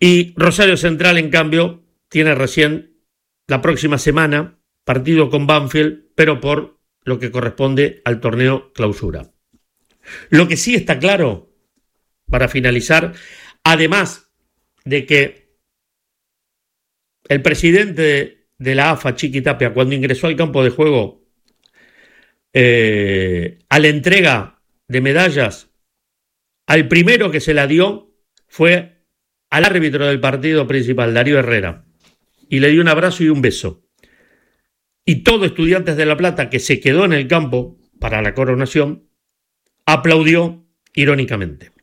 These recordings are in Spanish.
Y Rosario Central, en cambio, tiene recién la próxima semana partido con Banfield, pero por lo que corresponde al torneo clausura. Lo que sí está claro, para finalizar, además de que el presidente de la AFA, Chiqui Tapia, cuando ingresó al campo de juego, a la entrega de medallas, al primero que se la dio fue al árbitro del partido principal, Darío Herrera, y le dio un abrazo y un beso. Y todo Estudiantes de La Plata, que se quedó en el campo para la coronación, aplaudió irónicamente.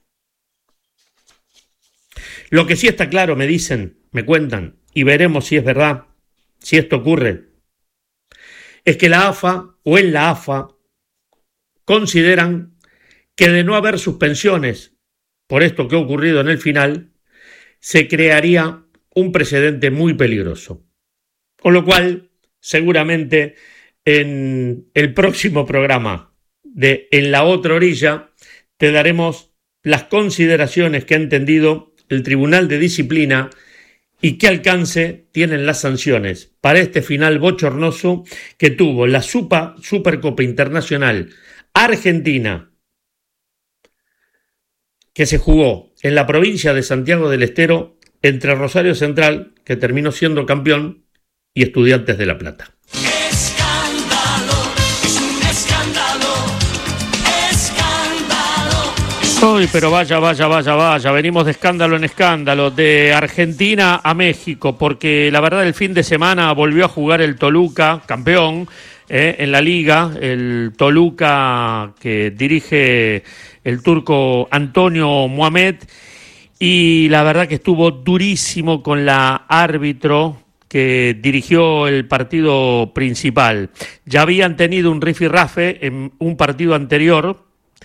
Lo que sí está claro, me dicen, me cuentan, y veremos si es verdad, si esto ocurre, es que la AFA o en la AFA consideran que de no haber suspensiones por esto que ha ocurrido en el final, se crearía un precedente muy peligroso. Con lo cual, seguramente en el próximo programa de En la otra orilla te daremos las consideraciones que ha entendido el Tribunal de Disciplina y qué alcance tienen las sanciones para este final bochornoso que tuvo la Supercopa Internacional Argentina, que se jugó en la provincia de Santiago del Estero entre Rosario Central, que terminó siendo campeón, y Estudiantes de La Plata. Escándalo, es un escándalo, escándalo. Uy, pero vaya, venimos de escándalo en escándalo, de Argentina a México, porque la verdad el fin de semana volvió a jugar el Toluca, campeón, en la liga, el Toluca que dirige el turco Antonio Mohamed, y la verdad que estuvo durísimo con la árbitro que dirigió el partido principal. Ya habían tenido un rifirrafe en un partido anterior,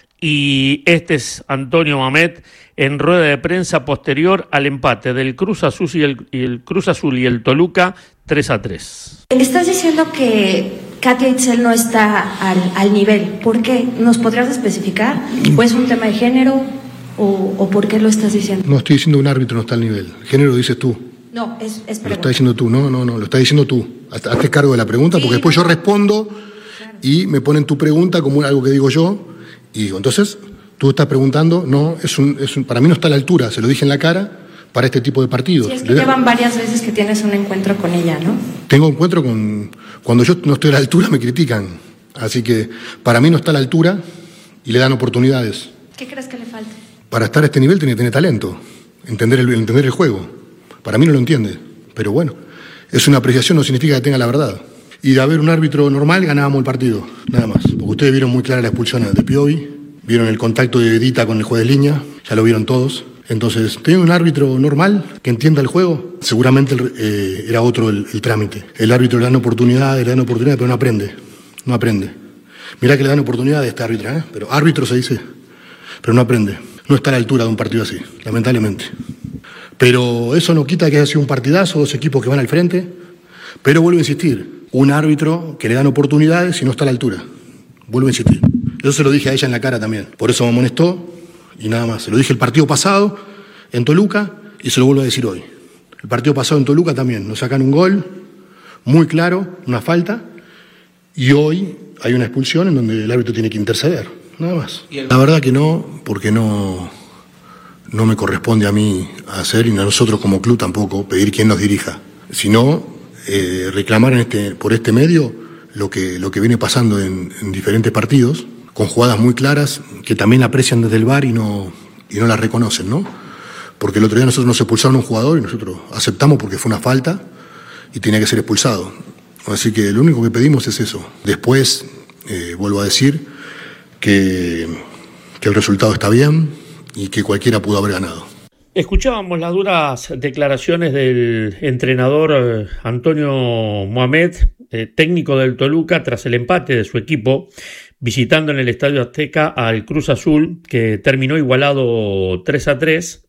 y este es Antonio Mohamed en rueda de prensa posterior al empate del Cruz Azul y el Cruz Azul y el Toluca 3-3. Estás diciendo que Katia Itzel no está al nivel. ¿Por qué? ¿Nos podrías especificar? ¿O es un tema de género? ¿O por qué lo estás diciendo? No estoy diciendo un árbitro no está al nivel. El género lo dices tú. No, es pregunta. Lo estás diciendo tú. No, lo estás diciendo tú. Hazte cargo de la pregunta, porque después yo respondo y me ponen tu pregunta como algo que digo yo. Y digo, entonces, tú estás preguntando, no, para mí no está a la altura, se lo dije en la cara, para este tipo de partidos. Sí, es que llevan varias veces que tienes un encuentro con ella, ¿no? Tengo encuentro con... Cuando yo no estoy a la altura me critican. Así que para mí no está a la altura y le dan oportunidades. ¿Qué crees que le falta? Para estar a este nivel tiene que tener talento, entender el juego. Para mí no lo entiende, pero bueno, es una apreciación, no significa que tenga la verdad. Y de haber un árbitro normal ganábamos el partido, nada más. Porque ustedes vieron muy clara la expulsión de Piovi, vieron el contacto de Dita con el juez de línea, ya lo vieron todos. Entonces, teniendo un árbitro normal que entienda el juego, seguramente era otro el trámite. El árbitro le dan oportunidad, pero no aprende. Mirá que le dan oportunidad a este árbitro, pero árbitro se dice, pero no aprende. No está a la altura de un partido así, lamentablemente. Pero eso no quita que haya sido un partidazo, dos equipos que van al frente. Pero vuelvo a insistir, un árbitro que le dan oportunidades y no está a la altura. Vuelvo a insistir. Yo se lo dije a ella en la cara también. Por eso me amonestó y nada más. Se lo dije el partido pasado en Toluca y se lo vuelvo a decir hoy. El partido pasado en Toluca también. Nos sacan un gol muy claro, una falta, y hoy hay una expulsión en donde el árbitro tiene que interceder. Nada más. La verdad que no, porque no me corresponde a mí hacer, y a nosotros como club tampoco, pedir quién nos dirija. Sino reclamar por este medio lo que viene pasando en diferentes partidos, con jugadas muy claras que también aprecian desde el VAR y no las reconocen, ¿no? Porque el otro día nosotros nos expulsaron a un jugador y nosotros aceptamos porque fue una falta y tenía que ser expulsado. Así que lo único que pedimos es eso. Después, vuelvo a decir que el resultado está bien y que cualquiera pudo haber ganado. Escuchábamos las duras declaraciones del entrenador Antonio Mohamed, técnico del Toluca, tras el empate de su equipo, visitando en el Estadio Azteca al Cruz Azul, que terminó igualado 3-3,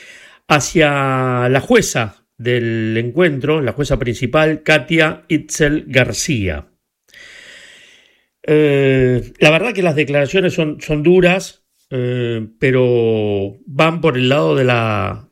hacia la jueza del encuentro, la jueza principal, Katia Itzel García. La verdad que las declaraciones son duras, pero van por el lado de la